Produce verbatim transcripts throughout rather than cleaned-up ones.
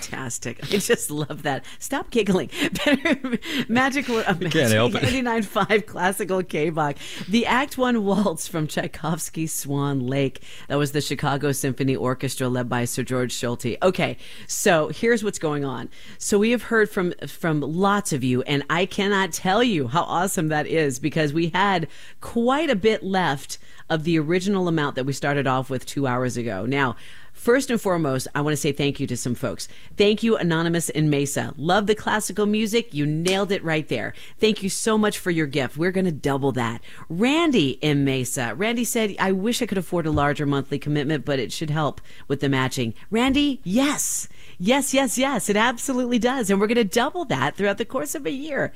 fantastic. I just love that. Stop giggling. Magical uh, Can't help it. eighty-nine point five Classical K-Bach. The Act One Waltz from Tchaikovsky's Swan Lake. That was the Chicago Symphony Orchestra led by Sir George Schulte. Okay, so here's what's going on. So we have heard from from lots of you, and I cannot tell you how awesome that is, because we had quite a bit left of the original amount that we started off with two hours ago. Now, first and foremost, I want to say thank you to some folks. Thank you, Anonymous in Mesa. Love the classical music. You nailed it right there. Thank you so much for your gift. We're going to double that. Randy in Mesa. Randy said, I wish I could afford a larger monthly commitment, but it should help with the matching. Randy, yes. Yes, yes, yes. It absolutely does. And we're going to double that throughout the course of a year.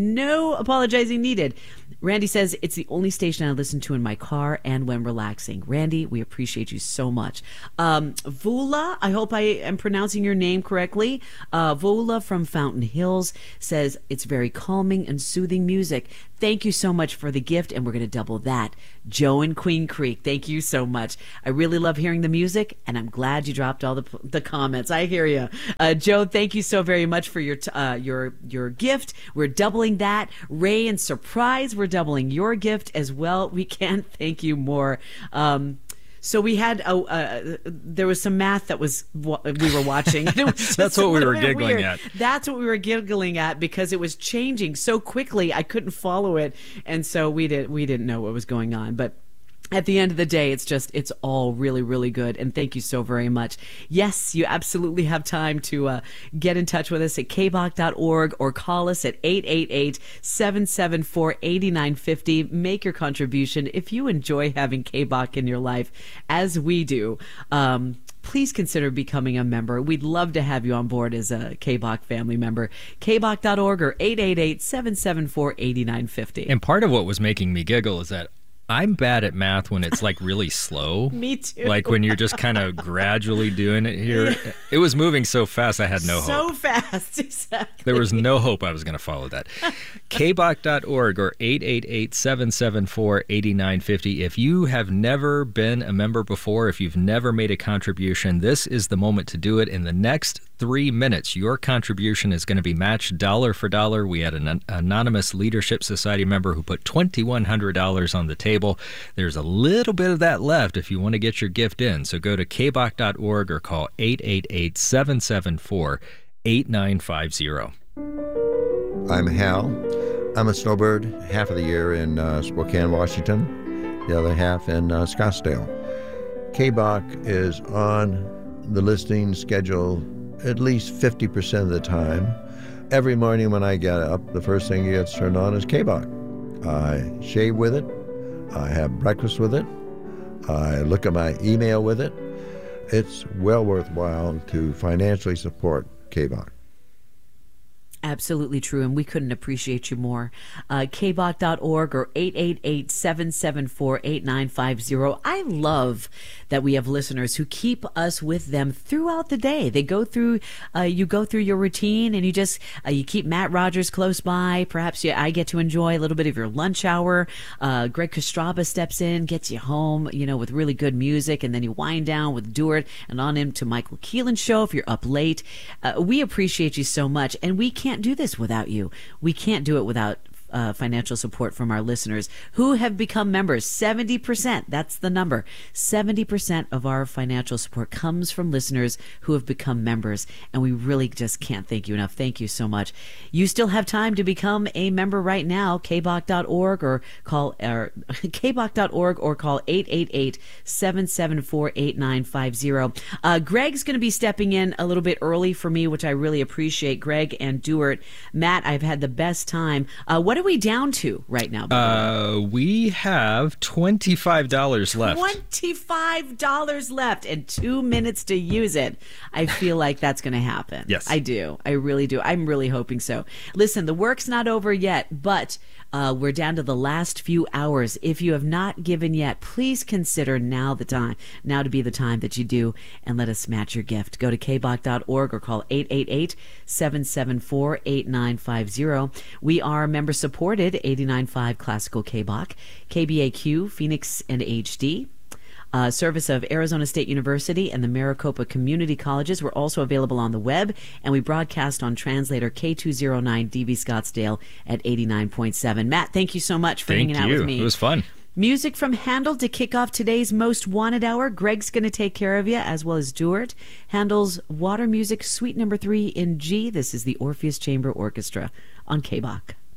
No apologizing needed. Randy says, it's the only station I listen to in my car and when relaxing. Randy, we appreciate you so much. Um, Vula, I hope I am pronouncing your name correctly. Uh, Vula from Fountain Hills says, it's very calming and soothing music. Thank you so much for the gift, and we're going to double that. Joe in Queen Creek, thank you so much. I really love hearing the music, and I'm glad you dropped all the the comments. I hear you. Uh, Joe, thank you so very much for your t- uh, your your gift. We're doubling that. Ray and Surprise, we're doubling your gift as well. We can't thank you more. Um, So we had a, uh, there was some math that was we were watching. That's what we were giggling weird. at. That's what we were giggling at because it was changing so quickly. I couldn't follow it, and so we did we didn't know what was going on. But at the end of the day, it's just, it's all really, really good. And thank you so very much. Yes, you absolutely have time to uh, get in touch with us at k bach dot org or call us at eight eight eight, seven seven four, eight nine five zero. Make your contribution. If you enjoy having K-Bach in your life, as we do, um, please consider becoming a member. We'd love to have you on board as a K-Bach family member. k bach dot org or eight eight eight, seven seven four, eight nine five zero. And part of what was making me giggle is that I'm bad at math when it's like really slow. Me too. Like when you're just kind of gradually doing it here. It was moving so fast I had no so hope. So fast, exactly. There was no hope I was going to follow that. k bach dot org or eight eight eight, seven seven four, eight nine five zero. If you have never been a member before, if you've never made a contribution, this is the moment to do it. In the next three minutes, your contribution is going to be matched dollar for dollar. We had an anonymous Leadership Society member who put two thousand one hundred dollars on the table. There's a little bit of that left if you want to get your gift in. So go to k bach dot org or call eight eight eight, seven seven four, eight nine five zero. I'm Hal. I'm a snowbird half of the year in uh, Spokane, Washington, the other half in uh, Scottsdale. K-Bach is on the listening schedule at least fifty percent of the time. Every morning when I get up, the first thing that gets turned on is K-Bach. I shave with it. I have breakfast with it. I look at my email with it. It's well worthwhile to financially support K-Bach. Absolutely true, and we couldn't appreciate you more. Uh, k bach dot org or eight eight eight, seven seven four, eight nine five zero. I love that we have listeners who keep us with them throughout the day. They go through, uh, you go through your routine, and you just, uh, you keep Matt Rogers close by. Perhaps you, I get to enjoy a little bit of your lunch hour. Uh, Greg Kostraba steps in, gets you home, you know, with really good music, and then you wind down with Dewart and on into Michael Keelan's show if you're up late. Uh, we appreciate you so much, and we can't do this without you. We can't do it without uh, financial support from our listeners who have become members. seventy percent, that's the number. seventy percent of our financial support comes from listeners who have become members, and we really just can't thank you enough. Thank you so much. You still have time to become a member right now. k bach dot org or call or k bach dot org or call eight eight eight, seven seven four, eight nine five zero. Uh, Greg's going to be stepping in a little bit early for me, which I really appreciate. Greg and Dewart. Matt, I've had the best time. Uh, what are we down to right now? Uh, we have twenty-five dollars left. twenty-five dollars left and two minutes to use it. I feel like that's going to happen. Yes. I do. I really do. I'm really hoping so. Listen, the work's not over yet, but uh, we're down to the last few hours. If you have not given yet, please consider now the time, now to be the time that you do, and let us match your gift. Go to k bach dot org or call eight eight eight, seven seven four, eight nine five zero. We are member supported, eighty-nine point five Classical K-Bach, K B A Q, Phoenix and H D. uh, service of Arizona State University and the Maricopa Community Colleges. We're also available on the web, and we broadcast on translator K two oh nine D V Scottsdale at eighty-nine point seven. Matt, thank you so much for Thank hanging you. out with me. It was fun. Music from Handel to kick off today's Most Wanted Hour. Greg's going to take care of you, as well as Duart. Handel's Water Music, Suite Number Three in G. This is the Orpheus Chamber Orchestra on K B O C.